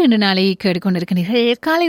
இன்று நாளை கேட்டுக்கொண்டிருக்கிறீர்கள். காலை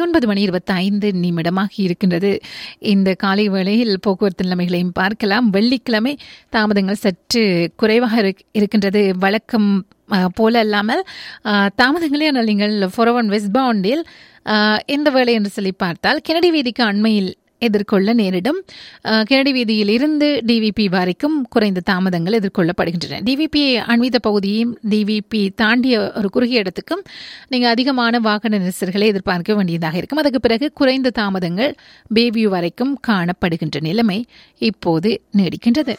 9:25 இருக்கின்றது. இந்த காலை வேளையில் போக்குவரத்து நிலைமைகளையும் பார்க்கலாம். வெள்ளிக்கிழமை தாமதங்கள் சற்று குறைவாக இருக்கின்றது. வழக்கம் போல அல்லாமல் தாமதங்களே. ஆனால் நீங்கள் 401 வெஸ்ட் பவுண்டில் இந்த வேளை என்று சொல்லி பார்த்தால் கெனடி வீதிக்கு அண்மையில் எதிர்கொள்ள நேரிடும். கெனடி வீதியில் இருந்து டிவிபி வரைக்கும் குறைந்த தாமதங்கள் எதிர்கொள்ளப்படுகின்றன. டிவிபி அண்மித்த பகுதியும் டிவிபி தாண்டிய ஒரு குறுகிய இடத்துக்கும் நீங்கள் அதிகமான வாகன நெரிசல்களை எதிர்பார்க்க வேண்டியதாக இருக்கும். அதுக்கு பிறகு குறைந்த தாமதங்கள் பேவியூ வரைக்கும் காணப்படுகின்ற நிலைமை இப்போது நீடிக்கின்றது.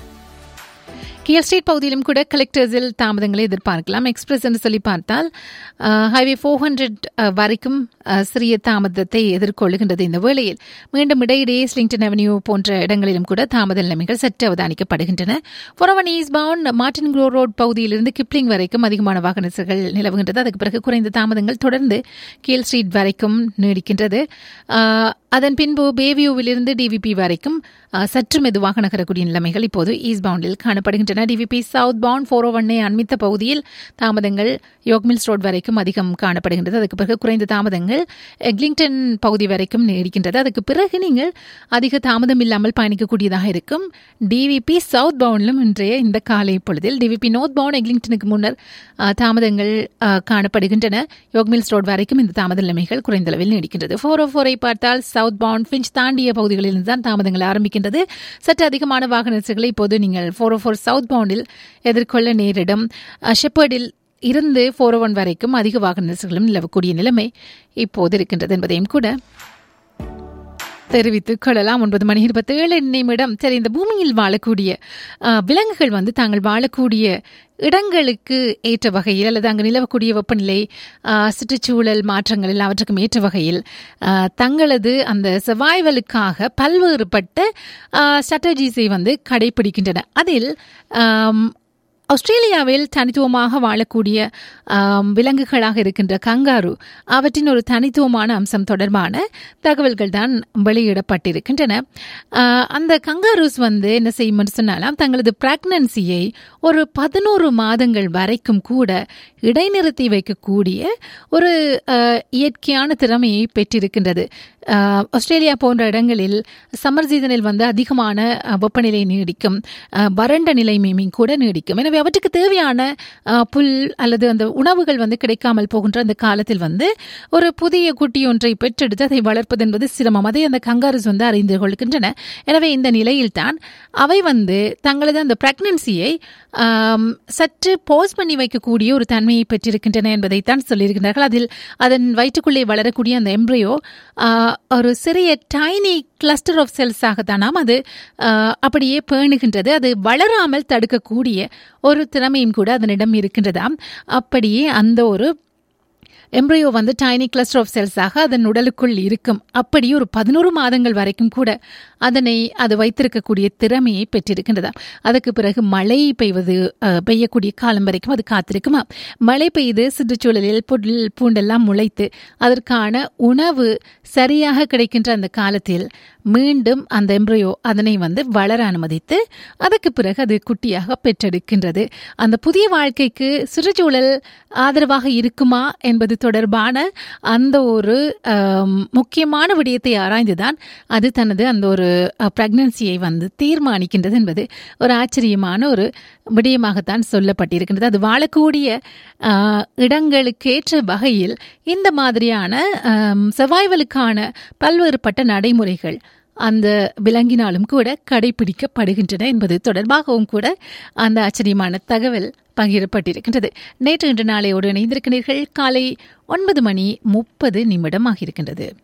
கியர் ஸ்ட்ரீட் பகுதியிலும் கூட கலெக்டர்ஸில் தாமதங்களை எதிர்பார்க்கலாம். எக்ஸ்பிரஸ் என்று சொல்லி பார்த்தால் ஹைவே 400 வரைக்கும் சிறிய தாமதத்தை எதிர்கொள்ளுகின்றது. இந்த வேளையில் மீண்டும் இடையிடையே ஸ்லிங்டன் அவென்யூ போன்ற இடங்களிலும் கூட தாமத நிலைமைகள் சற்று அவதானிக்கப்படுகின்றன. 401 east bound Martin grow road பகுதியிலிருந்து கிப்ளிங் வரைக்கும் அதிகமான வாகன நெரிசல்கள் நிலவுகின்றது. அதுக்கு பிறகு குறைந்த தாமதங்கள் தொடர்ந்து கீல் ஸ்ட்ரீட் வரைக்கும் நீடிக்கின்றது. அதன் பின்பு பேவியூவிலிருந்து டிவிபி வரைக்கும் சற்று மெதுவாக நகரக்கூடிய நிலைமைகள் இப்போது ஈஸ்ட் பவுண்டில் காணப்படுகின்றன. டிவிபி சவுத் பவுண்ட் 401 அண்மித்த பகுதியில் தாமதங்கள் யோக்மில்ஸ் ரோட் வரைக்கும் அதிகம் காணப்படுகின்றது. அதுக்கு பிறகு குறைந்த தாமதங்கள் எக்லிங்டன் பகுதி வரைக்கும் நீடிக்கின்றது. அதுக்கு பிறகு நீங்கள் அதிக தாமதம் இல்லாமல் பயணிக்கக்கூடியதாக இருக்கும் டிவிபி சவுத் பவுண்டிலும் இன்றைய இந்த காலை பொழுதில். டிவிபி நோர்த் பவுண்ட் எக்லிங்டனுக்கு முன்னர் தாமதங்கள் காணப்படுகின்றன. யோக்மில்ஸ் ரோட் வரைக்கும் இந்த தாமத நிலைமைகள் குறைந்த அளவில் நீடிக்கின்றது. 404 பார்த்தால் சவுத் பவுண்ட் ஃபின்ச் தாண்டிய பகுதிகளில் தான் தாமதங்கள் ஆரம்பிக்கின்றது. சற்று அதிகமான வாகன நெரிசல்களை இப்போது நீங்கள் 404 சவுத் பவுண்டில் எதிர்கொள்ள நேரிடும். ஷெப்பர்டில் இருந்து 401 வரைக்கும் அதிக வாகன நெரிசல்களும் நிலவக்கூடிய நிலைமை இப்போது இருக்கின்றது என்பதையும் கூட தெரிவித்துக் கொள்ளலாம். 9:27 சரி, இந்த பூமியில் வாழக்கூடிய விலங்குகள் தாங்கள் வாழக்கூடிய இடங்களுக்கு ஏற்ற வகையில் அல்லது அங்கு நிலவக்கூடிய வெப்பநிலை சுற்றுச்சூழல் மாற்றங்கள் எல்லாவற்றுக்கும் ஏற்ற வகையில் தங்களது அந்த சர்வைவலுக்காக பல்வேறுபட்ட ஸ்ட்ராட்டஜிஸை கடைபிடிக்கின்றன. அதில் ஆஸ்திரேலியாவில் தனித்துவமாக வாழக்கூடிய விலங்குகளாக இருக்கின்ற கங்காரு அவற்றின் ஒரு தனித்துவமான அம்சம் தொடர்பான தகவல்கள் தான் வெளியிடப்பட்டிருக்கின்றன. அந்த கங்காரூஸ் என்ன செய்யும் சொன்னாலும் தங்களது பிரெக்னன்சியை ஒரு 11 மாதங்கள் வரைக்கும் கூட இடைநிறுத்தி வைக்கக்கூடிய ஒரு இயற்கையான திறமையை பெற்றிருக்கின்றது. ஆஸ்திரேலியா போன்ற இடங்களில் சம்மர் சீசனில் அதிகமான வெப்பநிலை நீடிக்கும், வறண்ட நிலைமையும் கூட நீடிக்கும். எனவே அவற்றுக்கு தேவையான புல் அல்லது அந்த உணவுகள் கிடைக்காமல் போகின்ற அந்த காலத்தில் ஒரு புதிய குட்டி ஒன்றை பெற்றெடுத்து அதை வளர்ப்பது என்பது சிரமம். அதை அந்த கங்காரூஸ் அறிந்து கொள்கின்றன. எனவே இந்த நிலையில்தான் அவை தங்களது அந்த பிரெக்னன்சியை சற்று போஸ் பண்ணி வைக்கக்கூடிய ஒரு தன்மையை பெற்றிருக்கின்றன என்பதைத்தான் சொல்லியிருக்கிறார்கள். அதில் அதன் வயிற்றுக்குள்ளே வளரக்கூடிய அந்த எம்ப்ரியோ ஒரு சிறிய டைனி கிளஸ்டர் ஆஃப் செல்ஸாகத்தான் அது அப்படியே பேணுகின்றது. அது வளராமல் தடுக்கக்கூடிய ஒரு திறமையும் கூட அதனிடம் இருக்கின்றதாம். அப்படியே அந்த ஒரு எம்ப்ரியோ டைனி கிளஸ்டர் ஆஃப் செல்ஸாக அதன் உடலுக்குள் இருக்கும். அப்படி ஒரு 11 மாதங்கள் வரைக்கும் கூட அது வைத்திருக்கக்கூடிய திறமையை பெற்றிருக்கின்றதா. அதுக்கு பிறகு மழை பெய்யக்கூடிய காலம் வரைக்கும் அது காத்திருக்குமா. மழை பெய்து சுற்றுச்சூழலில் புல் பூண்டெல்லாம் முளைத்து அதற்கான உணவு சரியாக கிடைக்கின்ற அந்த காலத்தில் மீண்டும் அந்த எம்ப்ரியோ அதனை வளர அனுமதித்து அதுக்கு பிறகு அது குட்டியாக பெற்றெடுக்கின்றது. அந்த புதிய வாழ்க்கைக்கு சுற்றுச்சூழல் ஆதரவாக இருக்குமா என்பது தொடர்பான அந்த ஒரு முக்கியமான விடயத்தை ஆராய்ந்துதான் அது தனது அந்த ஒரு பிரெக்னன்சியை தீர்மானிக்கின்றது என்பது ஒரு ஆச்சரியமான ஒரு விடயமாகத்தான் சொல்லப்பட்டிருக்கின்றது. அது வாழக்கூடிய இடங்களுக்கேற்ற வகையில் இந்த மாதிரியான சர்வைவலுக்கான பல்வேறுபட்ட நடைமுறைகள் அந்த விலங்கினாலும் கூட கடைபிடிக்கப்படுகின்றன என்பது தொடர்பாகவும் கூட அந்த ஆச்சரியமான தகவல் பகிரப்பட்டிருக்கின்றது. நேற்று இன்று நாளையோடு இணைந்திருக்கிறீர்கள். காலை 9:30 ஆகியிருக்கின்றது.